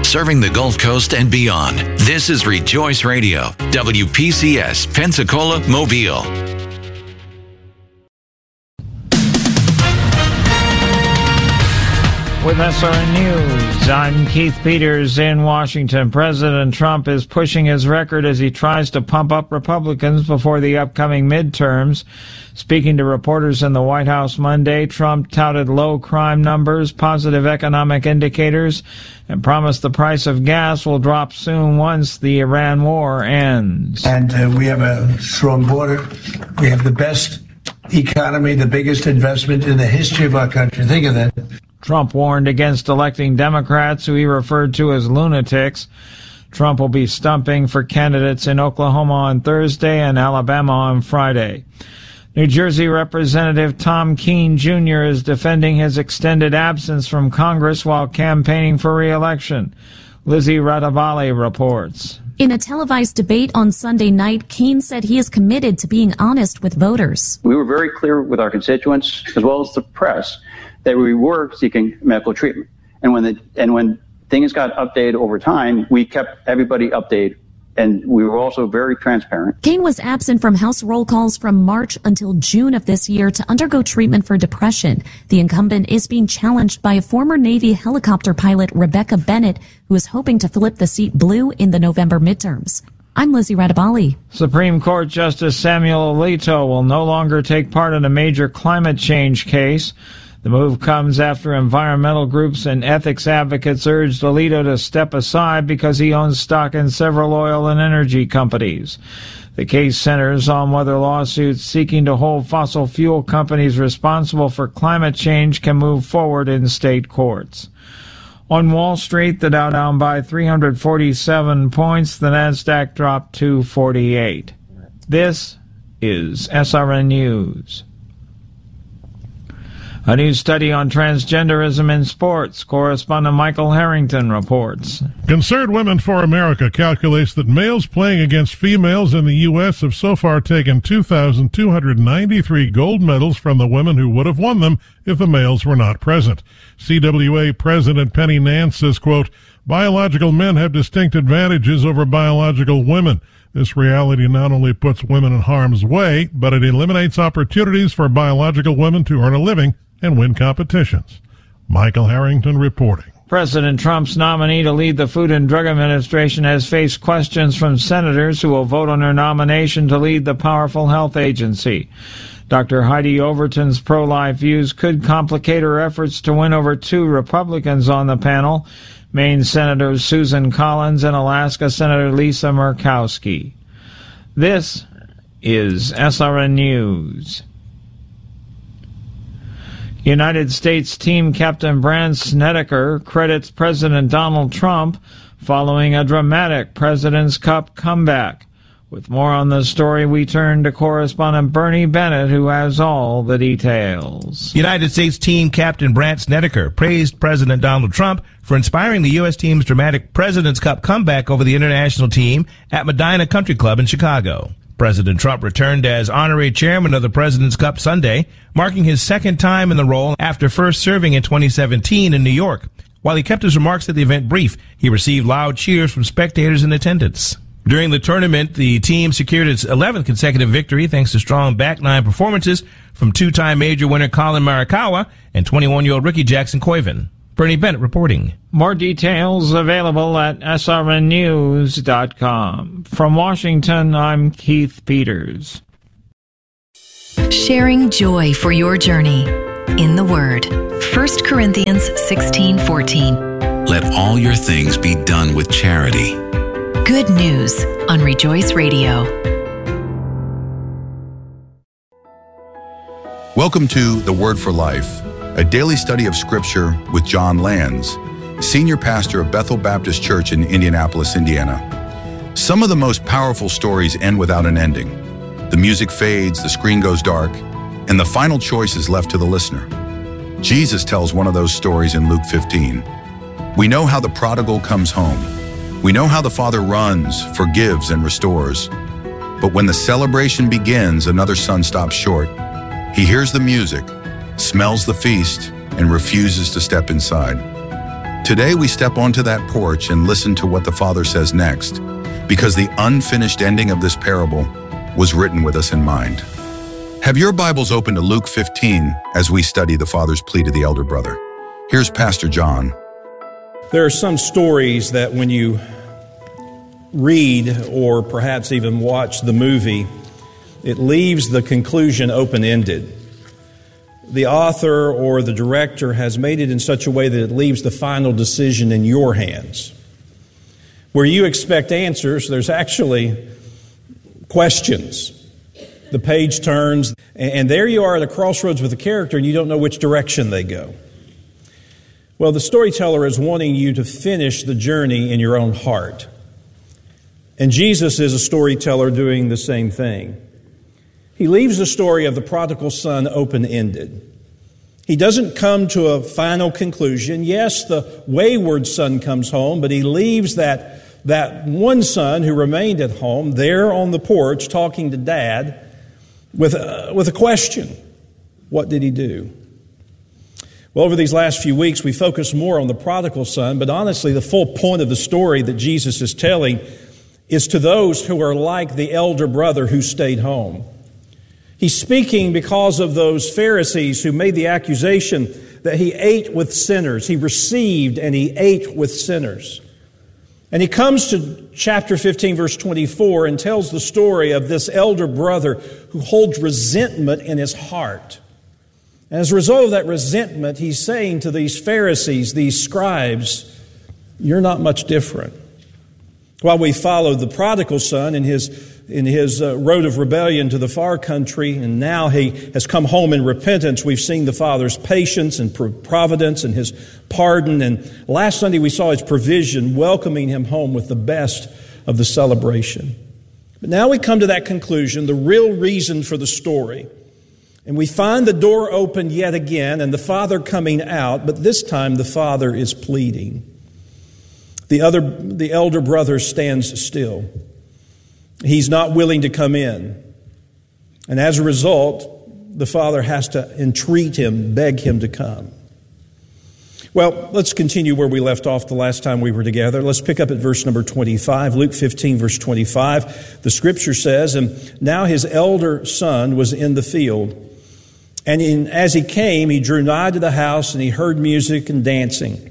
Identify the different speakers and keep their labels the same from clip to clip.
Speaker 1: serving the Gulf Coast and beyond. This is Rejoice Radio, WPCS, Pensacola, Mobile.
Speaker 2: With SRN News, I'm Keith Peters in Washington. President Trump is pushing his record as he tries to pump up Republicans before the upcoming midterms. Speaking to reporters in the White House Monday, Trump touted low crime numbers, positive economic indicators, and promised the price of gas will drop soon once the Iran war ends.
Speaker 3: And we have a strong border. We have the best economy, the biggest investment in the history of our country. Think of that.
Speaker 2: Trump warned against electing Democrats who he referred to as lunatics. Trump will be stumping for candidates in Oklahoma on Thursday and Alabama on Friday. New Jersey Representative Tom Keene Jr. is defending his extended absence from Congress while campaigning for re-election. Lizzie Radabali reports.
Speaker 4: In a televised debate on Sunday night, Keene said he is committed to being honest with voters.
Speaker 5: We were very clear with our constituents, as well as the press, that we were seeking medical treatment. And when things got updated over time, we kept everybody updated, and we were also very transparent.
Speaker 4: Keene was absent from House roll calls from March until June of this year to undergo treatment for depression. The incumbent is being challenged by a former Navy helicopter pilot, Rebecca Bennett, who is hoping to flip the seat blue in the November midterms. I'm Lizzie Radabali.
Speaker 2: Supreme Court Justice Samuel Alito will no longer take part in a major climate change case. The move comes after environmental groups and ethics advocates urged Alito to step aside because he owns stock in several oil and energy companies. The case centers on whether lawsuits seeking to hold fossil fuel companies responsible for climate change can move forward in state courts. On Wall Street, the Dow down by 347 points. The Nasdaq dropped 248. This is SRN News. A new study on transgenderism in sports. Correspondent Michael Harrington reports.
Speaker 6: Concerned Women for America calculates that males playing against females in the U.S. have so far taken 2,293 gold medals from the women who would have won them if the males were not present. CWA President Penny Nance says, quote, biological men have distinct advantages over biological women. This reality not only puts women in harm's way, but it eliminates opportunities for biological women to earn a living and win competitions. Michael Harrington reporting.
Speaker 2: President Trump's nominee to lead the Food and Drug Administration has faced questions from senators who will vote on her nomination to lead the powerful health agency. Dr. Heidi Overton's pro-life views could complicate her efforts to win over two Republicans on the panel, Maine Senators Susan Collins and Alaska Senator Lisa Murkowski. This is SRN News. United States team captain Brandt Snedeker credits President Donald Trump following a dramatic President's Cup comeback. With more on the story, we turn to correspondent Bernie Bennett, who has all the details.
Speaker 7: United States team captain Brandt Snedeker praised President Donald Trump for inspiring the U.S. team's dramatic President's Cup comeback over the international team at Medina Country Club in Chicago. President Trump returned as honorary chairman of the President's Cup Sunday, marking his second time in the role after first serving in 2017 in New York. While he kept his remarks at the event brief, he received loud cheers from spectators in attendance. During the tournament, the team secured its 11th consecutive victory thanks to strong back nine performances from two-time major winner Colin Morikawa and 21-year-old rookie Jackson Koivin. Bernie Bennett reporting.
Speaker 2: More details available at srnnews.com. From Washington, I'm Keith Peters.
Speaker 8: Sharing joy for your journey in the Word. 1 Corinthians 16:14.
Speaker 1: Let all your things be done with charity.
Speaker 8: Good news on Rejoice Radio.
Speaker 9: Welcome to The Word for Life, a daily study of Scripture with John Lands, Senior Pastor of Bethel Baptist Church in Indianapolis, Indiana. Some of the most powerful stories end without an ending. The music fades, the screen goes dark, and the final choice is left to the listener. Jesus tells one of those stories in Luke 15. We know how the prodigal comes home. We know how the Father runs, forgives, and restores. But when the celebration begins, another son stops short. He hears the music, smells the feast, and refuses to step inside. Today we step onto that porch and listen to what the Father says next, because the unfinished ending of this parable was written with us in mind. Have your Bibles open to Luke 15 as we study the Father's plea to the elder brother. Here's Pastor John.
Speaker 10: There are some stories that when you read or perhaps even watch the movie, it leaves the conclusion open-ended. The author or the director has made it in such a way that it leaves the final decision in your hands. Where you expect answers, there's actually questions. The page turns, and there you are at a crossroads with a character, and you don't know which direction they go. Well, the storyteller is wanting you to finish the journey in your own heart. And Jesus is a storyteller doing the same thing. He leaves the story of the prodigal son open-ended. He doesn't come to a final conclusion. Yes, the wayward son comes home, but he leaves that one son who remained at home there on the porch talking to Dad with a question. What did he do? Well, over these last few weeks, we focused more on the prodigal son, but honestly, the full point of the story that Jesus is telling is to those who are like the elder brother who stayed home. He's speaking because of those Pharisees who made the accusation that he ate with sinners. He received and he ate with sinners. And he comes to chapter 15, verse 24, and tells the story of this elder brother who holds resentment in his heart. And as a result of that resentment, he's saying to these Pharisees, these scribes, you're not much different. While we followed the prodigal son in his road of rebellion to the far country, and now he has come home in repentance, we've seen the Father's patience and providence and his pardon. And last Sunday we saw his provision, welcoming him home with the best of the celebration. But now we come to that conclusion, the real reason for the story. And we find the door open yet again and the Father coming out, but this time the Father is pleading. The elder brother stands still. He's not willing to come in. And as a result, the Father has to entreat him, beg him to come. Well, let's continue where we left off the last time we were together. Let's pick up at verse number 25, Luke 15, verse 25. The Scripture says, "And now his elder son was in the field. And as he came, he drew nigh to the house, and he heard music and dancing.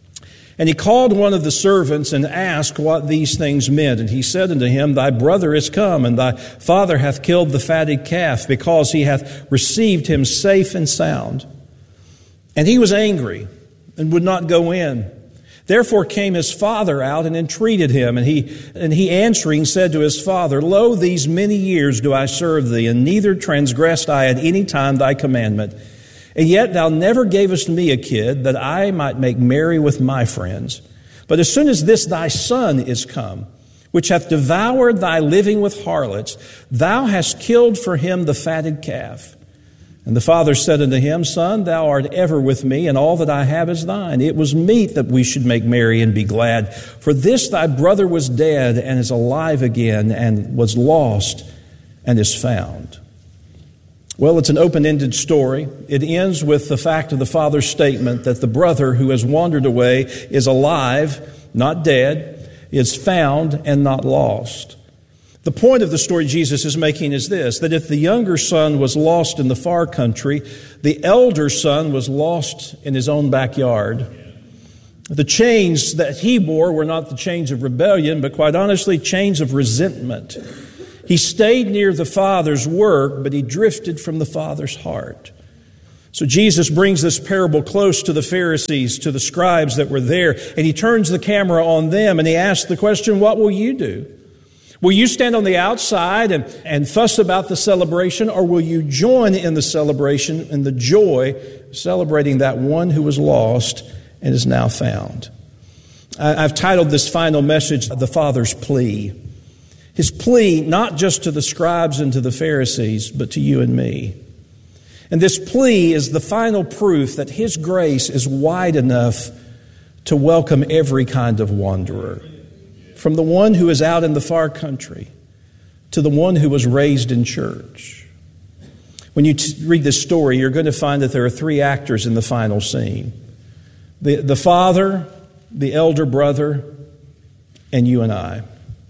Speaker 10: And he called one of the servants and asked what these things meant. And he said unto him, Thy brother is come, and thy father hath killed the fatted calf, because he hath received him safe and sound. And he was angry, and would not go in. Therefore came his father out and entreated him. And he answering said to his father, Lo, these many years do I serve thee, and neither transgressed I at any time thy commandment. And yet thou never gavest me a kid, that I might make merry with my friends. But as soon as this thy son is come, which hath devoured thy living with harlots, thou hast killed for him the fatted calf. And the father said unto him, Son, thou art ever with me, and all that I have is thine. It was meet that we should make merry and be glad. For this thy brother was dead, and is alive again, and was lost, and is found." Well, it's an open-ended story. It ends with the fact of the father's statement that the brother who has wandered away is alive, not dead, is found, and not lost. The point of the story Jesus is making is this, that if the younger son was lost in the far country, the elder son was lost in his own backyard. The chains that he bore were not the chains of rebellion, but quite honestly, chains of resentment. He stayed near the Father's work, but he drifted from the Father's heart. So Jesus brings this parable close to the Pharisees, to the scribes that were there, and he turns the camera on them, and he asks the question, what will you do? Will you stand on the outside and fuss about the celebration, or will you join in the celebration and the joy, celebrating that one who was lost and is now found? I've titled this final message, The Father's Plea. His plea, not just to the scribes and to the Pharisees, but to you and me. And this plea is the final proof that His grace is wide enough to welcome every kind of wanderer. From the one who is out in the far country to the one who was raised in church. When you read this story, you're going to find that there are three actors in the final scene. The father, the elder brother, and you and I.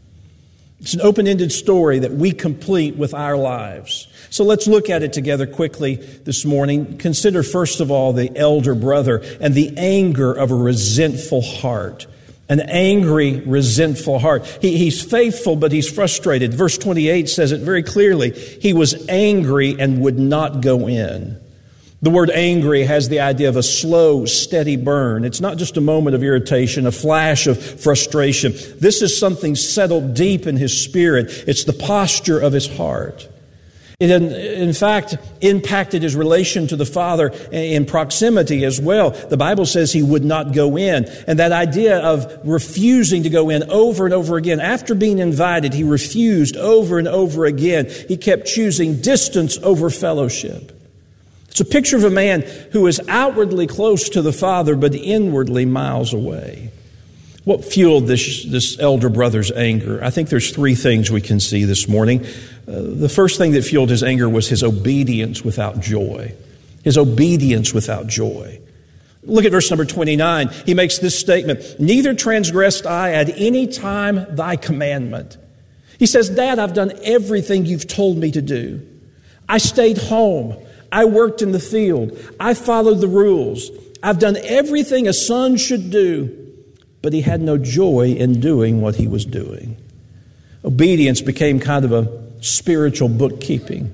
Speaker 10: It's an open-ended story that we complete with our lives. So let's look at it together quickly this morning. Consider, first of all, the elder brother and the anger of a resentful heart. An angry, resentful heart. He's faithful, but he's frustrated. Verse 28 says it very clearly. He was angry and would not go in. The word angry has the idea of a slow, steady burn. It's not just a moment of irritation, a flash of frustration. This is something settled deep in his spirit. It's the posture of his heart. It, in fact, impacted his relation to the Father in proximity as well. The Bible says he would not go in. And that idea of refusing to go in over and over again. After being invited, he refused over and over again. He kept choosing distance over fellowship. It's a picture of a man who is outwardly close to the Father, but inwardly miles away. What fueled this elder brother's anger? I think there's three things we can see this morning. The first thing that fueled his anger was his obedience without joy. His obedience without joy. Look at verse number 29. He makes this statement, "Neither transgressed I at any time thy commandment." He says, "Dad, I've done everything you've told me to do. I stayed home. I worked in the field. I followed the rules. I've done everything a son should do." But he had no joy in doing what he was doing. Obedience became kind of a spiritual bookkeeping.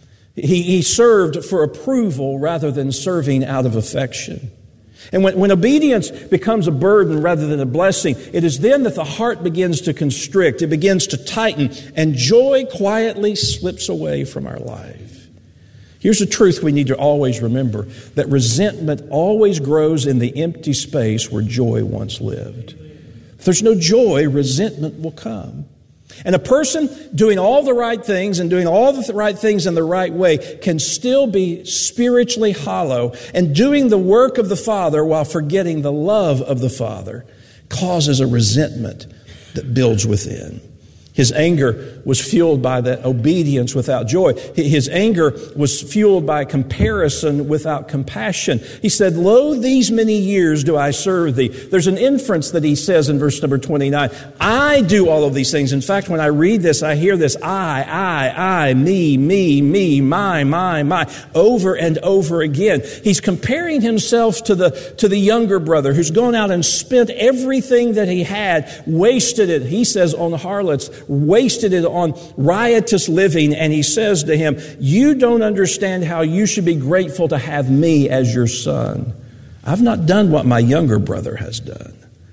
Speaker 10: He served for approval rather than serving out of affection. And when obedience becomes a burden rather than a blessing, it is then that the heart begins to constrict. It begins to tighten, and joy quietly slips away from our life. Here's a truth we need to always remember, that resentment always grows in the empty space where joy once lived. If there's no joy, resentment will come. And a person doing all the right things and doing all the right things in the right way can still be spiritually hollow, and doing the work of the Father while forgetting the love of the Father causes a resentment that builds within. His anger was fueled by that obedience without joy. His anger was fueled by comparison without compassion. He said, "Lo, these many years do I serve thee." There's an inference that he says in verse number 29. I do all of these things. In fact, when I read this, I hear this I, me, my, over and over again. He's comparing himself to the younger brother who's gone out and spent everything that he had, wasted it, he says, on harlots, wasted it on riotous living, and he says to him, "You don't understand how you should be grateful to have me as your son. I've not done what my younger brother has done."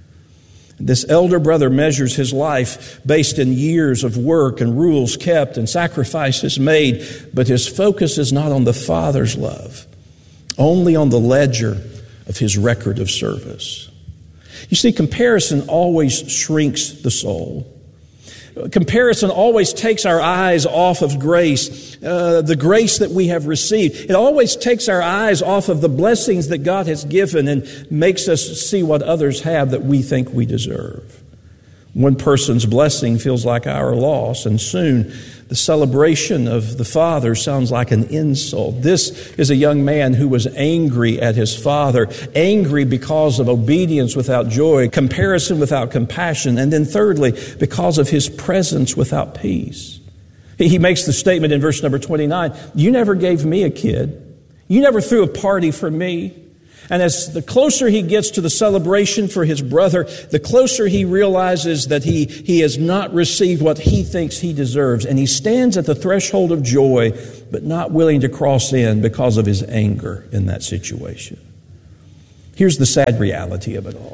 Speaker 10: This elder brother measures his life based in years of work and rules kept and sacrifices made, but his focus is not on the Father's love, only on the ledger of his record of service. You see, comparison always shrinks the soul. Comparison always takes our eyes off of grace, the grace that we have received. It always takes our eyes off of the blessings that God has given and makes us see what others have that we think we deserve. One person's blessing feels like our loss, and soon the celebration of the Father sounds like an insult. This is a young man who was angry at his father, angry because of obedience without joy, comparison without compassion, and then thirdly, because of his presence without peace. He makes the statement in verse number 29, "You never gave me a kid. You never threw a party for me." And as the closer he gets to the celebration for his brother, the closer he realizes that he has not received what he thinks he deserves. And he stands at the threshold of joy, but not willing to cross in because of his anger in that situation. Here's the sad reality of it all.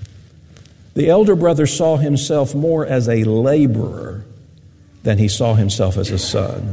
Speaker 10: The elder brother saw himself more as a laborer than he saw himself as a son.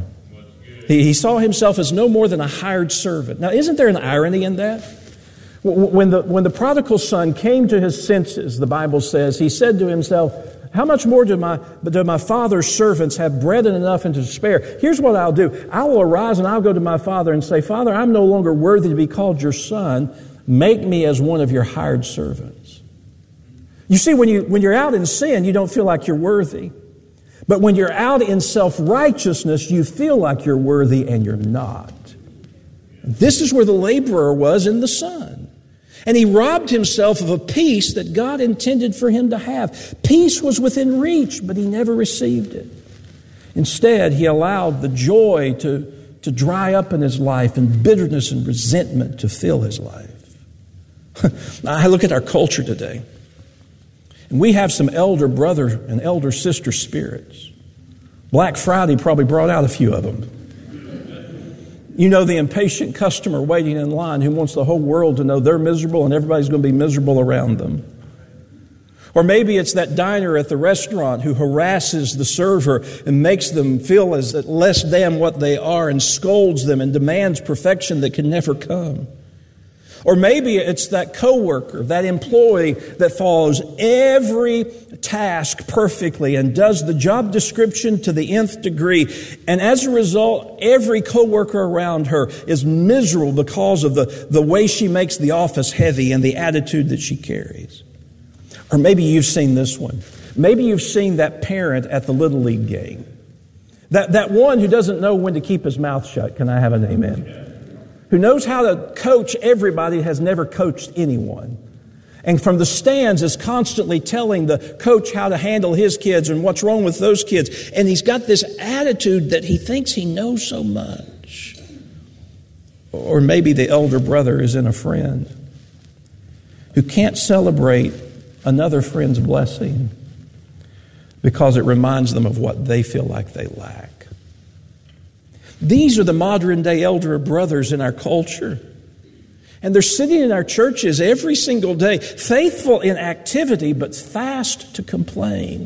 Speaker 10: He saw himself as no more than a hired servant. Now, isn't there an irony in that? When the prodigal son came to his senses, the Bible says, he said to himself, "How much more do my father's servants have bread and enough and to spare? Here's what I'll do. I will arise and I'll go to my father and say, 'Father, I'm no longer worthy to be called your son. Make me as one of your hired servants.'" You see, when you're out in sin, you don't feel like you're worthy. But when you're out in self-righteousness, you feel like you're worthy and you're not. This is where the laborer was in the son. And he robbed himself of a peace that God intended for him to have. Peace was within reach, but he never received it. Instead, he allowed the joy to dry up in his life and bitterness and resentment to fill his life. I look at our culture today, and we have some elder brother and elder sister spirits. Black Friday probably brought out a few of them. You know, the impatient customer waiting in line who wants the whole world to know they're miserable and everybody's going to be miserable around them. Or maybe it's that diner at the restaurant who harasses the server and makes them feel as less than what they are and scolds them and demands perfection that can never come. Or maybe it's that coworker, that employee that follows every task perfectly and does the job description to the nth degree. And as a result, every coworker around her is miserable because of the way she makes the office heavy and the attitude that she carries. Or maybe you've seen this one. Maybe you've seen that parent at the Little League game. That one who doesn't know when to keep his mouth shut. Can I have an amen? Who knows how to coach everybody, has never coached anyone. And from the stands is constantly telling the coach how to handle his kids and what's wrong with those kids. And he's got this attitude that he thinks he knows so much. Or maybe the elder brother is in a friend who can't celebrate another friend's blessing because it reminds them of what they feel like they lack. These are the modern day elder brothers in our culture. And they're sitting in our churches every single day, faithful in activity, but fast to complain.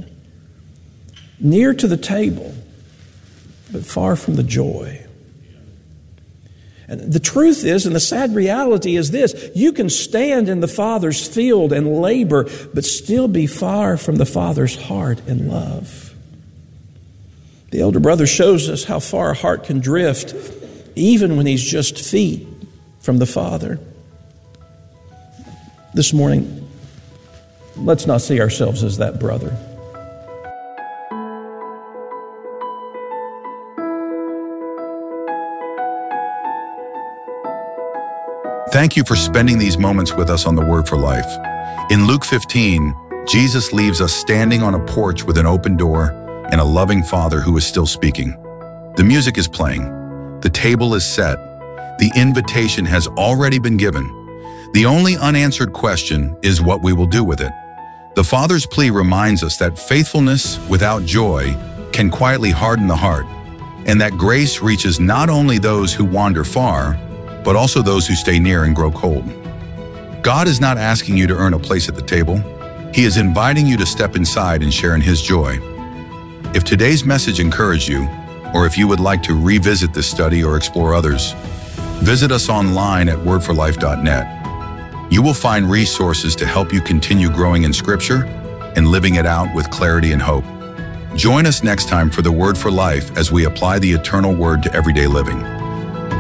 Speaker 10: Near to the table, but far from the joy. And the truth is, and the sad reality is this: you can stand in the Father's field and labor, but still be far from the Father's heart and love. The elder brother shows us how far a heart can drift, even when he's just feet from the Father. This morning, let's not see ourselves as that brother.
Speaker 9: Thank you for spending these moments with us on the Word for Life. In Luke 15, Jesus leaves us standing on a porch with an open door and a loving Father who is still speaking. The music is playing. The table is set. The invitation has already been given. The only unanswered question is what we will do with it. The Father's plea reminds us that faithfulness without joy can quietly harden the heart, and that grace reaches not only those who wander far, but also those who stay near and grow cold. God is not asking you to earn a place at the table. He is inviting you to step inside and share in His joy. If today's message encouraged you, or if you would like to revisit this study or explore others, visit us online at wordforlife.net. You will find resources to help you continue growing in Scripture and living it out with clarity and hope. Join us next time for the Word for Life as we apply the eternal Word to everyday living.